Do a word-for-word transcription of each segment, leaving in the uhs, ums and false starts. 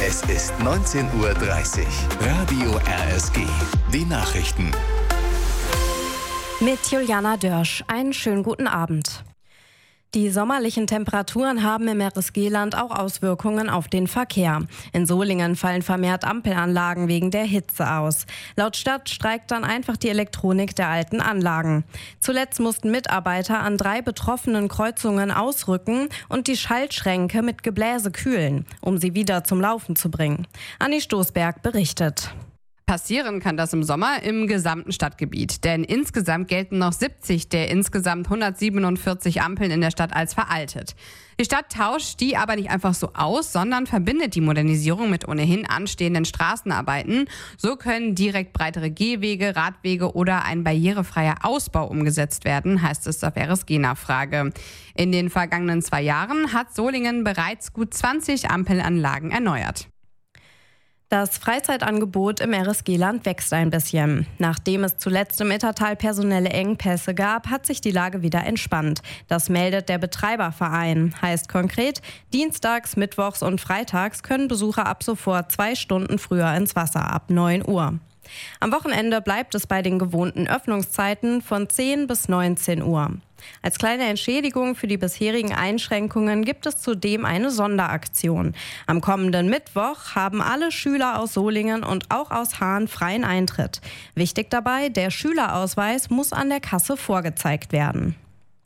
Es ist neunzehn Uhr dreißig. Radio R S G. Die Nachrichten. Mit Juliana Dörsch. Einen schönen guten Abend. Die sommerlichen Temperaturen haben im R S G-Land auch Auswirkungen auf den Verkehr. In Solingen fallen vermehrt Ampelanlagen wegen der Hitze aus. Laut Stadt streikt dann einfach die Elektronik der alten Anlagen. Zuletzt mussten Mitarbeiter an drei betroffenen Kreuzungen ausrücken und die Schaltschränke mit Gebläse kühlen, um sie wieder zum Laufen zu bringen. Anni Stoßberg berichtet. Passieren kann das im Sommer im gesamten Stadtgebiet, denn insgesamt gelten noch siebzig der insgesamt hundertsiebenundvierzig Ampeln in der Stadt als veraltet. Die Stadt tauscht die aber nicht einfach so aus, sondern verbindet die Modernisierung mit ohnehin anstehenden Straßenarbeiten. So können direkt breitere Gehwege, Radwege oder ein barrierefreier Ausbau umgesetzt werden, heißt es auf R S G-Nachfrage. In den vergangenen zwei Jahren hat Solingen bereits gut zwanzig Ampelanlagen erneuert. Das Freizeitangebot im R S G-Land wächst ein bisschen. Nachdem es zuletzt im Ittertal personelle Engpässe gab, hat sich die Lage wieder entspannt. Das meldet der Betreiberverein. Heißt konkret, dienstags, mittwochs und freitags können Besucher ab sofort zwei Stunden früher ins Wasser, ab neun Uhr. Am Wochenende bleibt es bei den gewohnten Öffnungszeiten von zehn bis neunzehn Uhr. Als kleine Entschädigung für die bisherigen Einschränkungen gibt es zudem eine Sonderaktion. Am kommenden Mittwoch haben alle Schüler aus Solingen und auch aus Haan freien Eintritt. Wichtig dabei, der Schülerausweis muss an der Kasse vorgezeigt werden.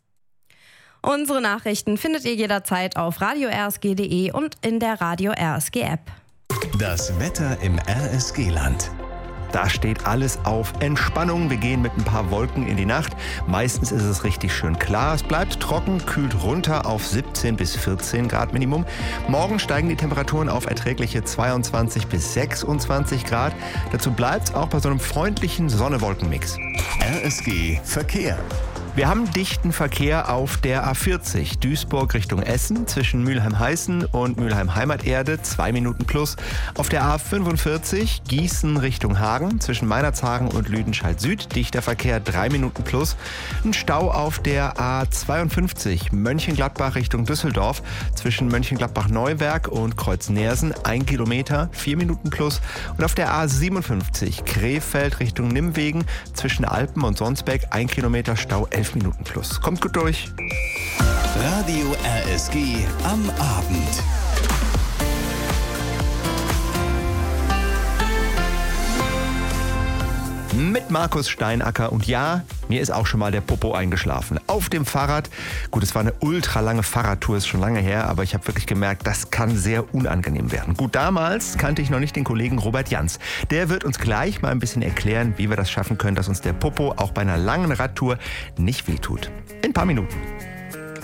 Unsere Nachrichten findet ihr jederzeit auf radio r s g punkt d e und in der Radio R S G App. Das Wetter im R S G-Land. Da steht alles auf Entspannung. Wir gehen mit ein paar Wolken in die Nacht. Meistens ist es richtig schön klar. Es bleibt trocken, kühlt runter auf siebzehn bis vierzehn Grad Minimum. Morgen steigen die Temperaturen auf erträgliche zweiundzwanzig bis sechsundzwanzig Grad. Dazu bleibt es auch bei so einem freundlichen Sonne-Wolken-Mix. R S G Verkehr. Wir haben dichten Verkehr auf der A vierzig, Duisburg Richtung Essen, zwischen Mülheim-Heißen und Mülheim-Heimaterde, zwei Minuten plus. Auf der A fünfundvierzig, Gießen Richtung Hagen, zwischen Meinerzhagen und Lüdenscheid-Süd, dichter Verkehr, drei Minuten plus. Ein Stau auf der A zweiundfünfzig, Mönchengladbach Richtung Düsseldorf, zwischen Mönchengladbach-Neuwerk und Kreuz-Nersen, ein Kilometer, vier Minuten plus. Und auf der A siebenundfünfzig, Krefeld Richtung Nimwegen, zwischen Alpen und Sonsbeck, ein Kilometer Stau, elf Minuten plus. Kommt gut durch. Radio R S G am Abend. Mit Markus Steinacker und ja, mir ist auch schon mal der Popo eingeschlafen. Auf dem Fahrrad. Gut, es war eine ultra lange Fahrradtour, ist schon lange her, aber ich habe wirklich gemerkt, das kann sehr unangenehm werden. Gut, damals kannte ich noch nicht den Kollegen Robert Jans. Der wird uns gleich mal ein bisschen erklären, wie wir das schaffen können, dass uns der Popo auch bei einer langen Radtour nicht wehtut. In ein paar Minuten.